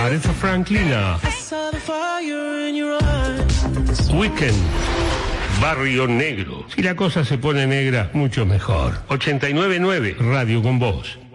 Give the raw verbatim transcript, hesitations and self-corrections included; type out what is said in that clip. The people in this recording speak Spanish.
Aretha Franklin, Weekend, Barrio Negro. Si la cosa se pone negra, mucho mejor. ochenta y nueve punto nueve, Radio con Vos.